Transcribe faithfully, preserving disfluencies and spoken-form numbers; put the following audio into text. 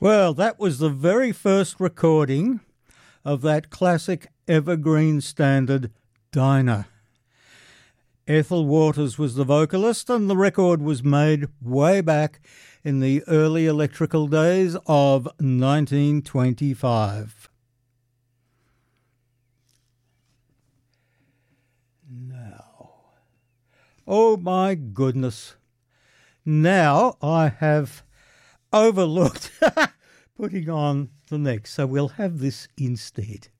Well, that was the very first recording of that classic evergreen standard, Dinah. Ethel Waters was the vocalist, and the record was made way back in the early electrical days of nineteen twenty-five. Now, oh my goodness, now I have overlooked putting on the next, so we'll have this instead.